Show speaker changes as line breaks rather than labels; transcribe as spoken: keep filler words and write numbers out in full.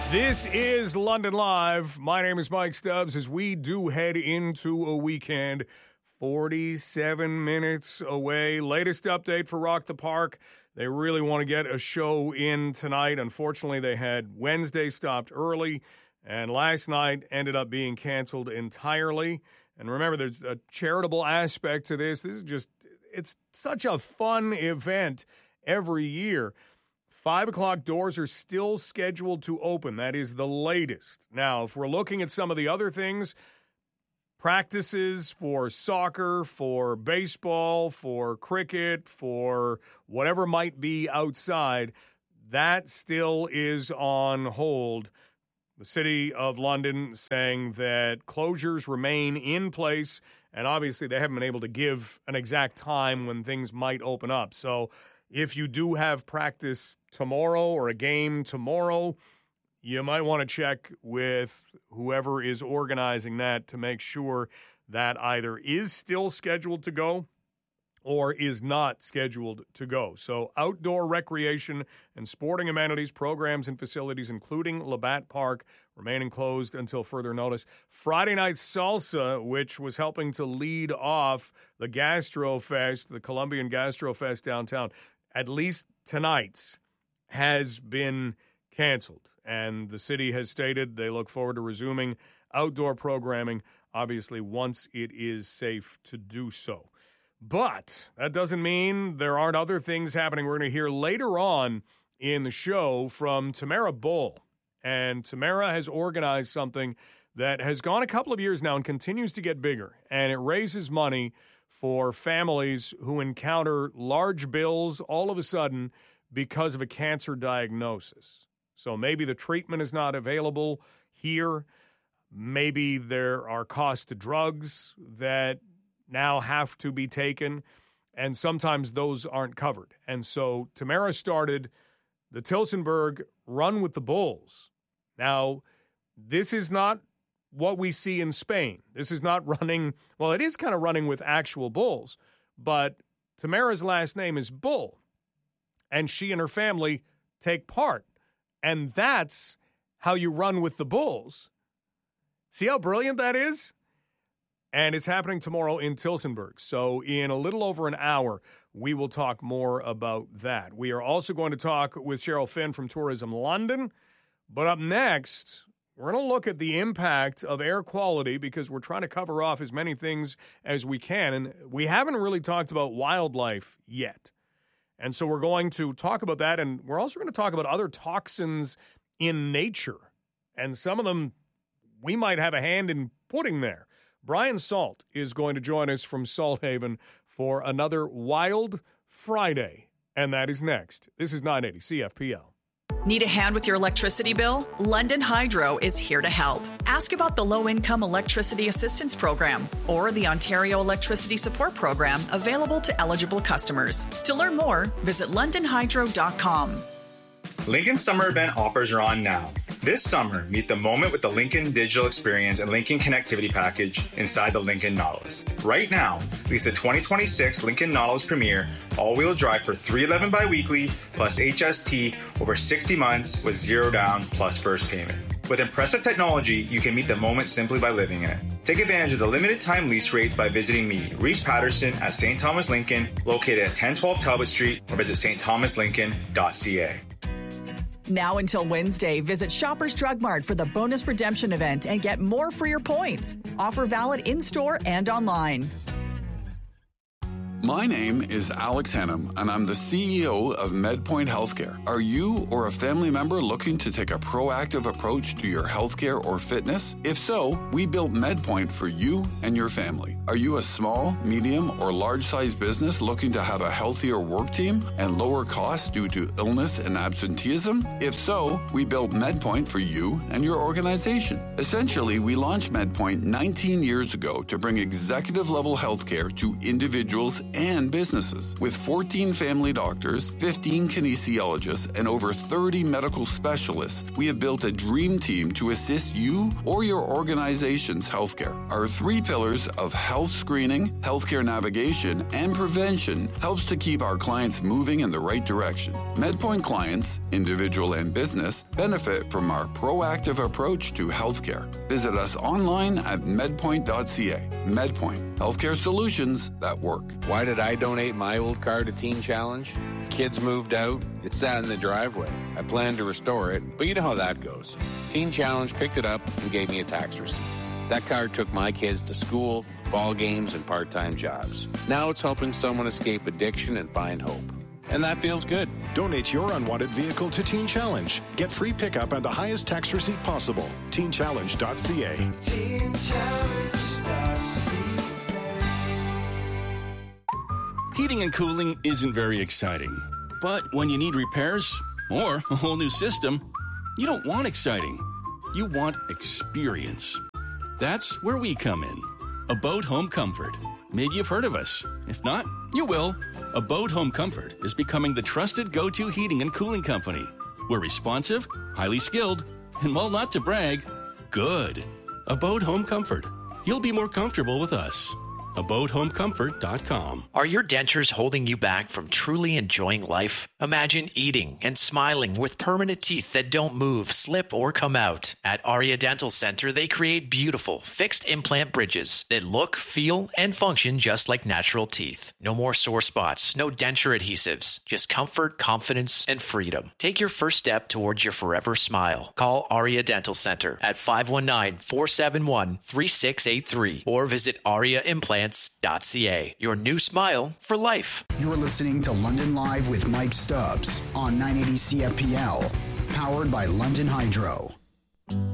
This is London Live. My name is Mike Stubbs as we do head into a weekend. forty-seven minutes away. Latest update for Rock the Park. They really want to get a show in tonight. Unfortunately, they had Wednesday stopped early, and last night ended up being canceled entirely. And remember, there's a charitable aspect to this. This is just, it's such a fun event every year. Five o'clock doors are still scheduled to open. That is the latest. Now, if we're looking at some of the other things, practices for soccer, for baseball, for cricket, for whatever might be outside, that still is on hold. The City of London saying that closures remain in place, and obviously they haven't been able to give an exact time when things might open up. So if you do have practice tomorrow or a game tomorrow, you might want to check with whoever is organizing that to make sure that either is still scheduled to go or is not scheduled to go. So outdoor recreation and sporting amenities, programs, and facilities, including Labatt Park, remaining closed until further notice. Friday Night Salsa, which was helping to lead off the Gastrofest, the Colombian Gastrofest downtown, at least tonight's, has been canceled. And the city has stated they look forward to resuming outdoor programming, obviously, once it is safe to do so. But that doesn't mean there aren't other things happening. We're going to hear later on in the show from Tamara Bull. And Tamara has organized something that has gone a couple of years now and continues to get bigger. And it raises money for families who encounter large bills all of a sudden because of a cancer diagnosis. So maybe the treatment is not available here. Maybe there are costs to drugs that now have to be taken, and sometimes those aren't covered. And so Tamara started the Tillsonburg Run with the Bulls. Now, this is not what we see in Spain. This is not running, well, it is kind of running with actual bulls, but Tamara's last name is Bull, and she and her family take part. And that's how you run with the bulls. See how brilliant that is? And it's happening tomorrow in Tillsonburg. So in a little over an hour, we will talk more about that. We are also going to talk with Cheryl Finn from Tourism London. But up next, we're going to look at the impact of air quality because we're trying to cover off as many things as we can. And we haven't really talked about wildlife yet. And so we're going to talk about that. And we're also going to talk about other toxins in nature. And some of them we might have a hand in putting there. Brian Salt is going to join us from Salthaven for another Wild Friday, and that is next. This is nine eighty C F P L.
Need a hand with your electricity bill? London Hydro is here to help. Ask about the Low-Income Electricity Assistance Program or the Ontario Electricity Support Program available to eligible customers. To learn more, visit london hydro dot com.
Lincoln's summer event offers are on now. This summer, meet the moment with the Lincoln Digital Experience and Lincoln Connectivity Package inside the Lincoln Nautilus. Right now, lease the twenty twenty-six Lincoln Nautilus Premier all-wheel drive for three hundred eleven dollars biweekly plus H S T over sixty months with zero down plus first payment. With impressive technology, you can meet the moment simply by living in it. Take advantage of the limited time lease rates by visiting me, Reese Patterson, at Saint Thomas Lincoln, located at ten twelve Talbot Street, or visit st thomas lincoln dot c a.
Now until Wednesday, visit Shoppers Drug Mart for the bonus redemption event and get more for your points. Offer valid in-store and online.
My name is Alex Hennum, and I'm the C E O of MedPoint Healthcare. Are you or a family member looking to take a proactive approach to your healthcare or fitness? If so, we built MedPoint for you and your family. Are you a small, medium, or large-sized business looking to have a healthier work team and lower costs due to illness and absenteeism? If so, we built MedPoint for you and your organization. Essentially, we launched MedPoint nineteen years ago to bring executive-level healthcare to individuals and businesses. With fourteen family doctors, fifteen kinesiologists, and over thirty medical specialists, we have built a dream team to assist you or your organization's healthcare. Our three pillars of health screening, healthcare navigation, and prevention helps to keep our clients moving in the right direction. MedPoint clients, individual and business, benefit from our proactive approach to healthcare. Visit us online at medpoint dot c a. MedPoint, healthcare solutions that work.
Why did I donate my old car to Teen Challenge? Kids moved out, it sat in the driveway. I planned to restore it, but you know how that goes. Teen Challenge picked it up and gave me a tax receipt. That car took my kids to school, ball games, and part-time jobs. Now it's helping someone escape addiction and find hope. And that feels good.
Donate your unwanted vehicle to Teen Challenge. Get free pickup and the highest tax receipt possible. teen challenge dot c a. teen challenge dot c a.
Heating and cooling isn't very exciting. But when you need repairs or a whole new system, you don't want exciting. You want experience. That's where we come in. Abode Home Comfort. Maybe you've heard of us. If not, you will. Abode Home Comfort is becoming the trusted go-to heating and cooling company. We're responsive, highly skilled, and while not to brag, good. Abode Home Comfort. You'll be more comfortable with us. abode home comfort dot com.
Are your dentures holding you back from truly enjoying life? Imagine eating and smiling with permanent teeth that don't move, slip, or come out. At Aria Dental Center, they create beautiful, fixed implant bridges that look, feel, and function just like natural teeth. No more sore spots, no denture adhesives, just comfort, confidence, and freedom. Take your first step towards your forever smile. Call Aria Dental Center at five one nine, four seven one, three six eight three or visit aria implants dot c a. Your new smile for life.
You're listening to London Live with Mike Stubbs on nine eighty C F P L, powered by London Hydro.